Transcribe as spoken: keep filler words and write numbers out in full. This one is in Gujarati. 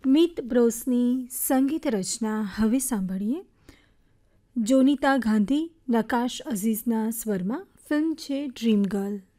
મિત બ્રોસની સંગીત રચના હવે સાંભળીએ. જોનીતા ગાંધી, નકાશ અઝીઝના સ્વરમાં. ફિલ્મ છે ડ્રીમ ગર્લ.